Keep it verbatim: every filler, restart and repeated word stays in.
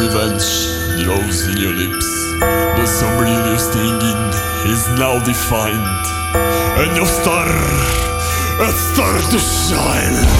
revenge grows in your lips. The somber you're stinging is now defined, and your star, it starts to shine.